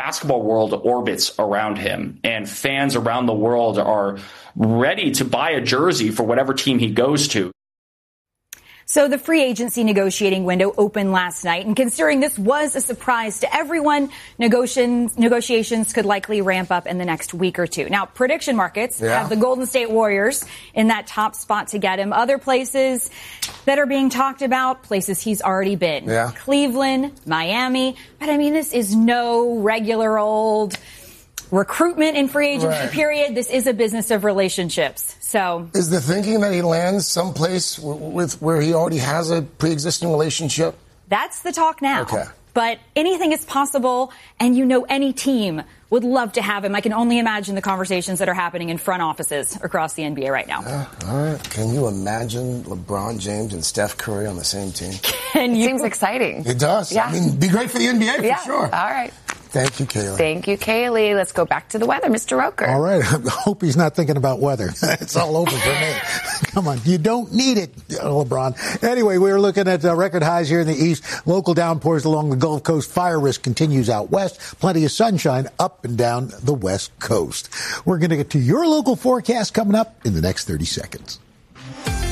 basketball world orbits around him, and fans around the world are ready to buy a jersey for whatever team he goes to. So the free agency negotiating window opened last night, and considering this was a surprise to everyone, negotiations could likely ramp up in the next week or two. Now, prediction markets have the Golden State Warriors in that top spot to get him. Other places that are being talked about, places he's already been. Cleveland, Miami. But I mean, this is no regular old recruitment in free agency period. This is a business of relationships. So is the thinking that he lands someplace with where he already has a pre-existing relationship? That's the talk now. Okay. But anything is possible, and any team would love to have him. I can only imagine the conversations that are happening in front offices across the NBA right now. All right. Can you imagine LeBron James and Steph Curry on the same team? It seems exciting. It does. Yeah. I mean, be great for the NBA for sure. All right. Thank you, Kaylee. Thank you, Kaylee. Let's go back to the weather, Mr. Roker. All right. I hope he's not thinking about weather. It's all over for me. Come on. You don't need it, LeBron. Anyway, we're looking at record highs here in the east. Local downpours along the Gulf Coast. Fire risk continues out west. Plenty of sunshine up and down the west coast. We're going to get to your local forecast coming up in the next 30 seconds.